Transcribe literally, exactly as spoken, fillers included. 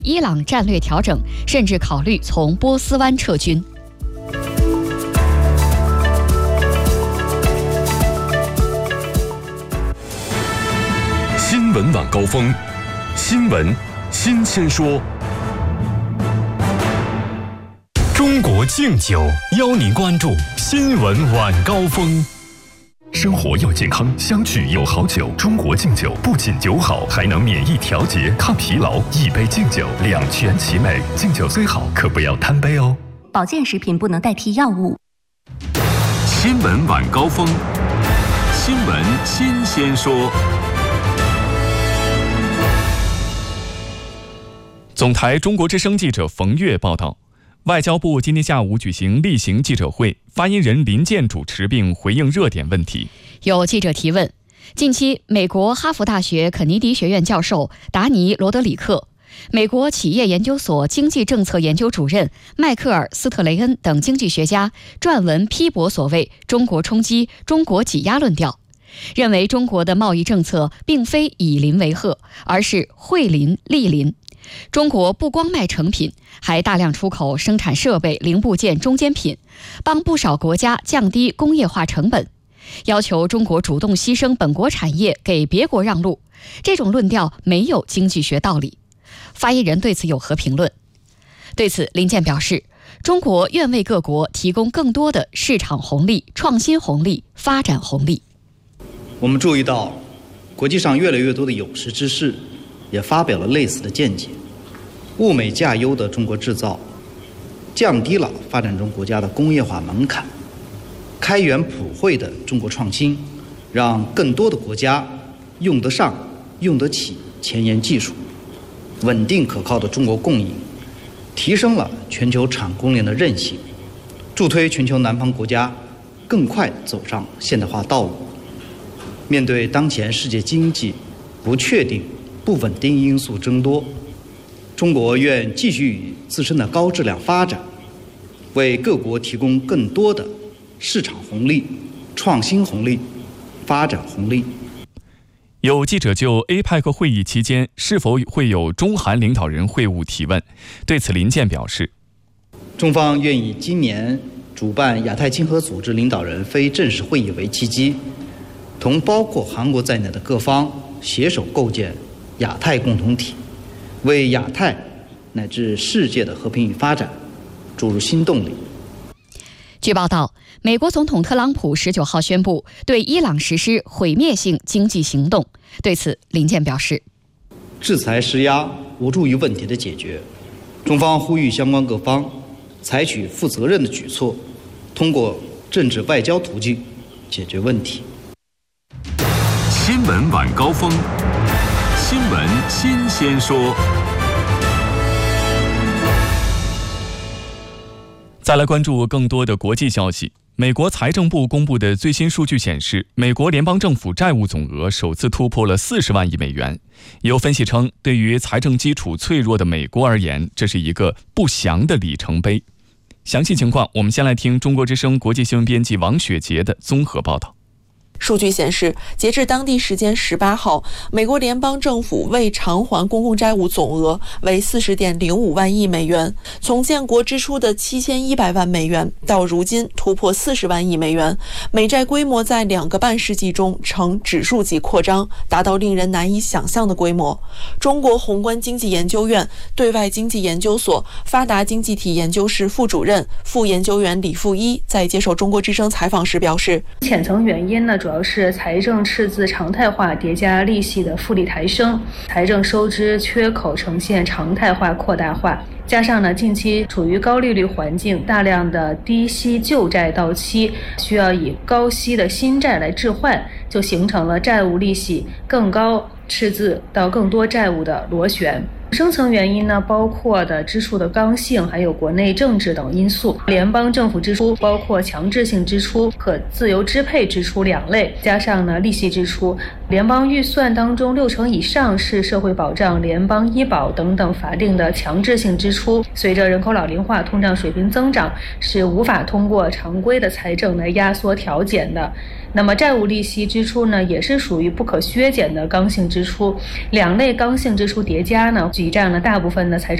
伊朗战略调整，甚至考虑从波斯湾撤军。 新闻晚高峰，新闻新鲜说。中国敬酒邀您关注新闻晚高峰。生活要健康，相聚有好酒。中国敬酒不仅酒好，还能免疫调节、抗疲劳。一杯敬酒，两全其美。敬酒虽好，可不要贪杯哦。 保健食品不能代替药物。 新闻晚高峰，新闻新鲜说。总台中国之声记者冯月报道。外交部今天下午举行例行记者会，发言人林健主持并回应热点问题。 有记者提问：近期，美国哈佛大学肯尼迪学院教授达尼·罗德里克、美国企业研究所经济政策研究主任迈克尔·斯特雷恩等经济学家撰文批驳所谓“中国冲击、中国挤压”论调，认为中国的贸易政策并非以邻为壑，而是惠邻利邻。中国不光卖成品，还大量出口生产设备、零部件、中间品，帮不少国家降低工业化成本，要求中国主动牺牲本国产业给别国让路，这种论调没有经济学道理。发言人对此有何评论？对此，林健表示，中国愿为各国提供更多的市场红利、创新红利、发展红利。 我们注意到，国际上越来越多的有识之士也发表了类似的见解。物美价优的中国制造，降低了发展中国家的工业化门槛；开源普惠的中国创新，让更多的国家用得上、用得起前沿技术；稳定可靠的中国供应，提升了全球产供链的韧性，助推全球南方国家更快走上现代化道路。面对当前世界经济不确定、不稳定因素增多，中国愿继续以自身的高质量发展，为各国提供更多的市场红利、创新红利、发展红利。 有记者就 A P E C 会议期间是否会有中韩领导人会晤提问，对此林健表示， 中方愿以今年主办亚太经合组织领导人非正式会议为契机，同包括韩国在内的各方携手构建亚太共同体，为亚太乃至世界的和平与发展注入新动力。 据报道，美国总统特朗普十九号宣布对伊朗实施毁灭性经济行动。对此，林健表示， 制裁施压无助于问题的解决，中方呼吁相关各方采取负责任的举措，通过政治外交途径解决问题。 新闻晚高峰，新闻新鲜说。再来关注更多的国际消息。美国财政部公布的最新数据显示，美国联邦政府债务总额首次突破了四十万亿美元。有分析称，对于财政基础脆弱的美国而言，这是一个不祥的里程碑。详细情况，我们先来听中国之声国际新闻编辑王雪杰的综合报道。 数据显示，截至当地时间十八号，美国联邦政府未偿还公共债务总额为四十点零五万亿美元，从建国之初的七千一百万美元到如今突破四十万亿美元，美债规模在两个半世纪中呈指数级扩张，达到令人难以想象的规模。中国宏观经济研究院对外经济研究所发达经济体研究室副主任、副研究员李富一在接受中国之声采访时表示， 浅层原因呢，主要是财政赤字常态化叠加利息的复利抬升，财政收支缺口呈现常态化扩大化，加上呢近期处于高利率环境，大量的低息旧债到期，需要以高息的新债来置换，就形成了债务利息更高、赤字到更多债务的螺旋。深层原因呢，包括的支出的刚性，还有国内政治等因素。联邦政府支出包括强制性支出和自由支配支出两类，加上呢利息支出。联邦预算当中六成以上是社会保障、联邦医保等等法定的强制性支出。随着人口老龄化、通胀水平增长，是无法通过常规的财政来压缩调减的。那么债务利息支出呢，也是属于不可削减的刚性支出。两类刚性支出叠加呢， 挤占了大部分的财政